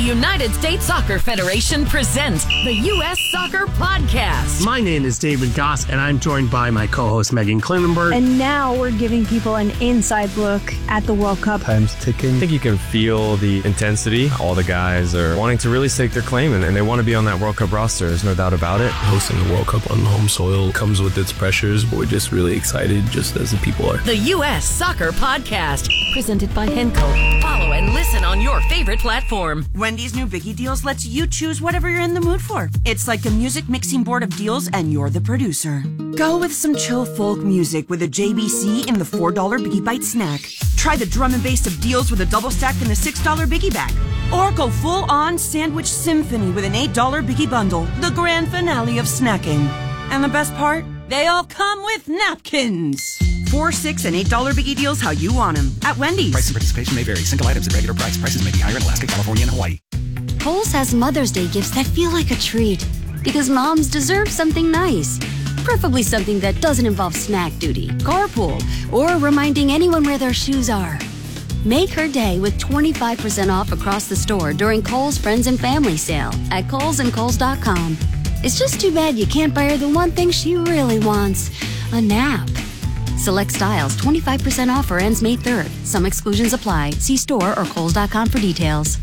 United States Soccer Federation presents the U.S. Soccer Podcast. My name is David Goss, and I'm joined by my co-host Megan Klinenberg. And now we're giving people an inside look at the World Cup. Time's ticking. I think you can feel the intensity. All the guys are wanting to really stake their claim, and they want to be on that World Cup roster. There's no doubt about it. Hosting the World Cup on home soil comes with its pressures, but we're just really excited, just as the people are. The U.S. Soccer Podcast, presented by Henco. Follow and listen on your favorite platform. Wendy's new Biggie Deals lets you choose whatever you're in the mood for. It's like a music mixing board of deals, and you're the producer. Go with some chill folk music with a JBC in the $4 Biggie Bite snack. Try the drum and bass of deals with a double stack in the $6 Biggie bag. Or go full-on sandwich symphony with an $8 Biggie bundle, the grand finale of snacking. And the best part? They all come with napkins. $4, $6, and $8 Biggie Deals how you want them at Wendy's. Price and participation may vary. Single items at regular price. Prices may be higher in Alaska, California, and Hawaii. Kohl's has Mother's Day gifts that feel like a treat because moms deserve something nice. Preferably something that doesn't involve snack duty, carpool, or reminding anyone where their shoes are. Make her day with 25% off across the store during Kohl's Friends and Family Sale at Kohl's and Kohl's.com. It's just too bad you can't buy her the one thing she really wants, a nap. Select styles 25% off or ends May 3rd. Some exclusions apply. See store or Kohl's.com for details.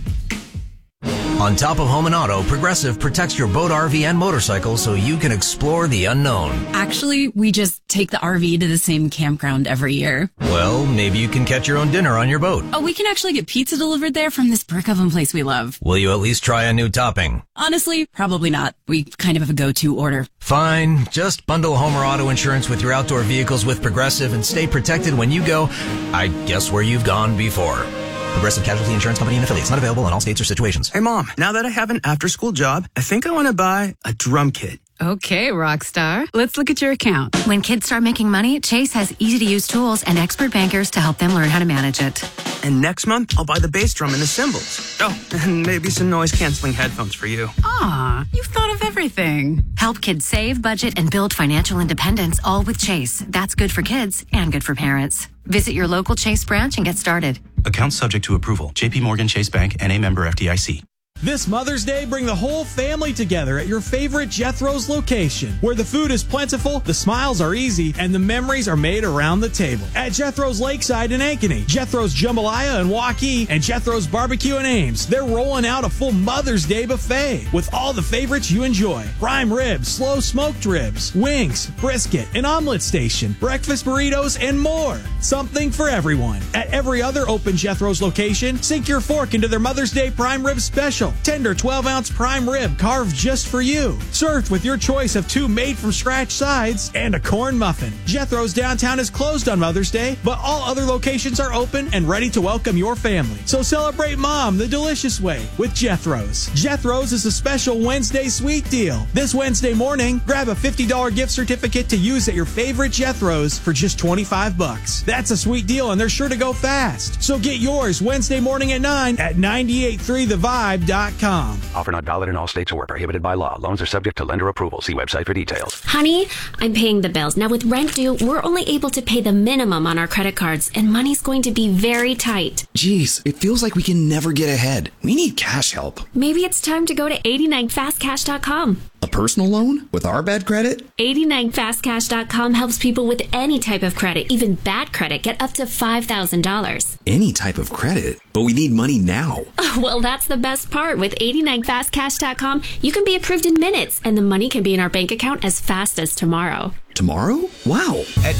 On top of home and auto, Progressive protects your boat, RV, and motorcycle so you can explore the unknown. Actually, we just take the RV to the same campground every year. Well, maybe you can catch your own dinner on your boat. Oh, we can actually get pizza delivered there from this brick oven place we love. Will you at least try a new topping? Honestly, probably not. We kind of have a go-to order. Fine. Just bundle home or auto insurance with your outdoor vehicles with Progressive and stay protected when you go, I guess, where you've gone before. Progressive Casualty Insurance Company and affiliates. Not available in all states or situations. Hey, Mom, now that I have an after-school job, I think I want to buy a drum kit. Okay, Rockstar. Let's look at your account. When kids start making money, Chase has easy-to-use tools and expert bankers to help them learn how to manage it. And next month, I'll buy the bass drum and the cymbals. Oh, and maybe some noise-canceling headphones for you. Aw, you've thought of everything. Help kids save, budget, and build financial independence, all with Chase. That's good for kids and good for parents. Visit your local Chase branch and get started. Account subject to approval. JP Morgan Chase Bank, N.A. member FDIC. This Mother's Day, bring the whole family together at your favorite Jethro's location, where the food is plentiful, the smiles are easy, and the memories are made around the table. At Jethro's Lakeside in Ankeny, Jethro's Jambalaya in Waukee, and Jethro's Barbecue in Ames, they're rolling out a full Mother's Day buffet with all the favorites you enjoy. Prime ribs, slow smoked ribs, wings, brisket, an omelet station, breakfast burritos, and more. Something for everyone. At every other open Jethro's location, sink your fork into their Mother's Day prime rib special. Tender 12-ounce prime rib carved just for you. Served with your choice of 2 made-from-scratch sides and a corn muffin. Jethro's downtown is closed on Mother's Day, but all other locations are open and ready to welcome your family. So celebrate Mom the delicious way with Jethro's. Jethro's is a special Wednesday sweet deal. This Wednesday morning, grab a $50 gift certificate to use at your favorite Jethro's for just $25. That's a sweet deal, and they're sure to go fast. So get yours Wednesday morning at 9 at 983thevibe.com. Offer not valid in all states or prohibited by law. Loans are subject to lender approval. See website for details. Honey, I'm paying the bills. Now with rent due, we're only able to pay the minimum on our credit cards, and money's going to be very tight. Geez, it feels like we can never get ahead. We need cash help. Maybe it's time to go to 89fastcash.com. A personal loan with our bad credit? 89fastcash.com helps people with any type of credit, even bad credit, get up to $5,000. Any type of credit? But we need money now. Well, that's the best part. With 89fastcash.com, you can be approved in minutes, and the money can be in our bank account as fast as tomorrow. Tomorrow? Wow. At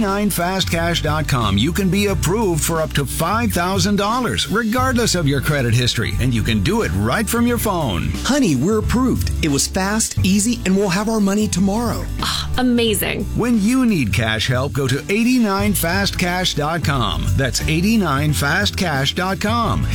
89fastcash.com, you can be approved for up to $5,000, regardless of your credit history, and you can do it right from your phone. Honey, we're approved. It was fast, easy, and we'll have our money tomorrow. Oh, amazing. When you need cash help, go to 89fastcash.com. That's 89fastcash.com.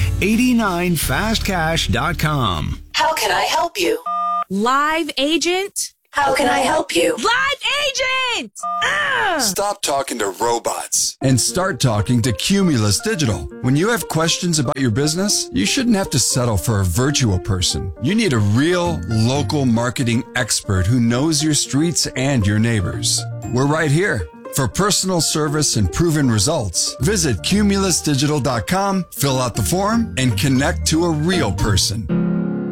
89fastcash.com. How can I help you? Live agent? How can I help you? Live agent! Stop talking to robots and start talking to Cumulus Digital. When you have questions about your business, you shouldn't have to settle for a virtual person. You need a real local marketing expert who knows your streets and your neighbors. We're right here. For personal service and proven results, visit cumulusdigital.com, fill out the form, and connect to a real person.